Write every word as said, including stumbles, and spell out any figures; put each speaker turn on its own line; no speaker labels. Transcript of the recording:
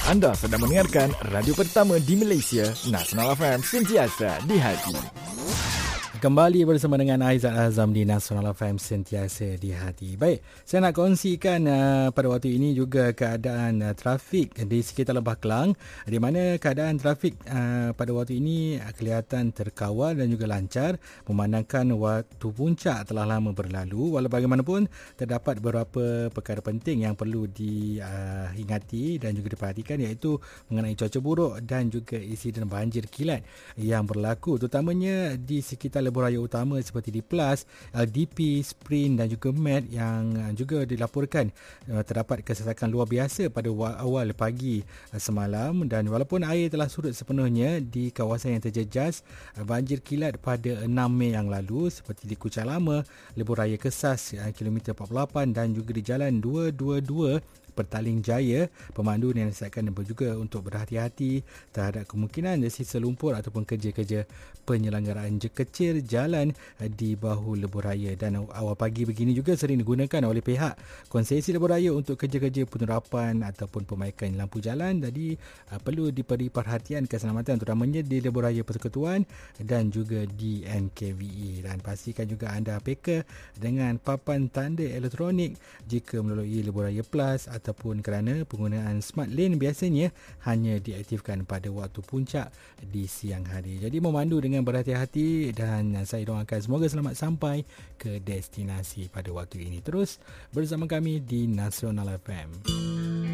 Anda sedang mendengarkan radio pertama di Malaysia, Nasional F M, sentiasa di hati.
Kembali bersama dengan Aizat Azam di Nasional F M, sentiasa di hati. Baik, saya nak kongsikan uh, pada waktu ini juga keadaan uh, trafik di sekitar Lebah Kelang, di mana keadaan trafik uh, pada waktu ini uh, kelihatan terkawal dan juga lancar memandangkan waktu puncak telah lama berlalu. Walau bagaimanapun, terdapat beberapa perkara penting yang perlu diingati uh, dan juga diperhatikan, iaitu mengenai cuaca buruk dan juga insiden banjir kilat yang berlaku, terutamanya di sekitar lebuh raya utama seperti di Plus, L D P, Sprint dan juga M A D, yang juga dilaporkan uh, terdapat kesesakan luar biasa pada awal pagi uh, semalam. Dan walaupun air telah surut sepenuhnya di kawasan yang terjejas uh, banjir kilat pada enam Mei yang lalu, seperti di Kuching Lama, lebuh raya Kesas uh, kilometer empat puluh lapan dan juga di jalan dua dua dua Pertaling Jaya, pemandu dinasihatkan juga untuk berhati-hati terhadap kemungkinan sisa lumpur ataupun kerja-kerja penyelenggaraan kecil jalan di bahu lebuh raya. Dan awal pagi begini juga sering digunakan oleh pihak konsesi lebuh raya untuk kerja-kerja penerapan ataupun perbaikan lampu jalan. Jadi perlu diberi perhatian keselamatan, terutamanya di lebuh raya Persekutuan dan juga di N K V E. Dan pastikan juga anda peka dengan papan tanda elektronik jika melalui lebuh raya Plus, ataupun kerana penggunaan smart lane biasanya hanya diaktifkan pada waktu puncak di siang hari. Jadi memandu dengan berhati-hati, dan saya doakan semoga selamat sampai ke destinasi pada waktu ini. Terus bersama kami di Nasional F M.